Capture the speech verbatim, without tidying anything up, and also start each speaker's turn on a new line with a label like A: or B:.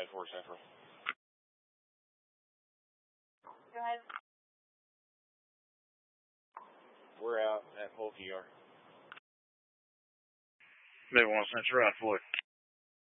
A: ten four Central.
B: Go ahead.
A: We're out at Polk E R.
C: Bay one Central, right, Floyd.